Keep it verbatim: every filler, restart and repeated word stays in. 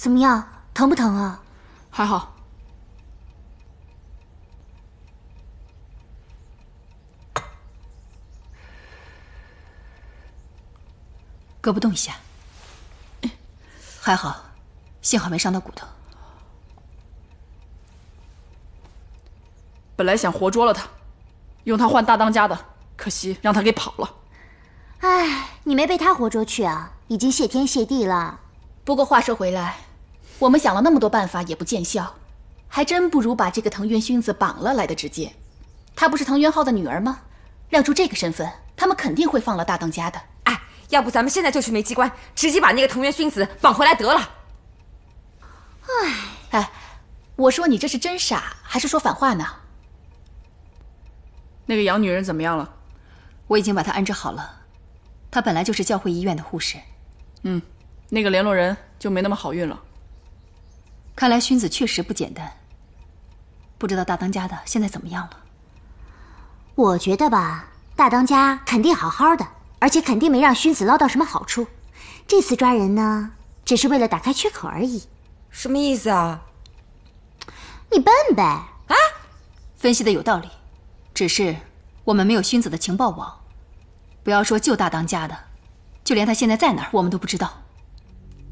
怎么样，疼不疼啊？ 还好。 胳膊动一下，还好，幸好没伤到骨头。 本来想活捉了他，用他换大当家的，可惜让他给跑了。 唉，你没被他活捉去啊，已经谢天谢地了。 不过话说回来，我们想了那么多办法也不见效，还真不如把这个藤原薰子绑了来的直接。她不是藤原浩的女儿吗？亮出这个身份，他们肯定会放了大当家的。 哎，要不咱们现在就去梅机关，直接把那个藤原薰子绑回来得了。 唉，哎，我说你这是真傻，还是说反话呢？ 那个洋女人怎么样了？ 我已经把她安置好了，她本来就是教会医院的护士。 嗯，那个联络人就没那么好运了。 看来薰子确实不简单，不知道大当家的现在怎么样了。 我觉得吧，大当家肯定好好的，而且肯定没让薰子捞到什么好处。这次抓人呢，只是为了打开缺口而已。 什么意思啊？ 你笨呗！ 啊， 分析的有道理，只是我们没有薰子的情报网，不要说救大当家的，就连他现在在哪儿，我们都不知道。